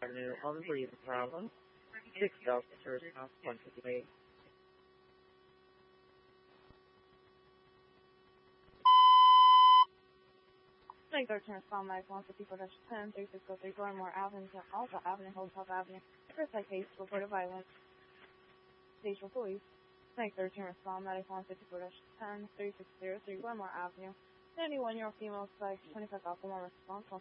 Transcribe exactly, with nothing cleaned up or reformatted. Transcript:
Avenue of the breathing problem. Six officers consequently. Thank thirteen respond my one fifty-four ten, three six zero three Glenmore Avenue, Alpha Avenue, Hilltop Avenue. First I case reported violence. Station police. Thank thirteen respond my one fifty-four ten, three six zero three Glenmore Avenue. ninety-one year old female suspect, twenty-five alcohol response, one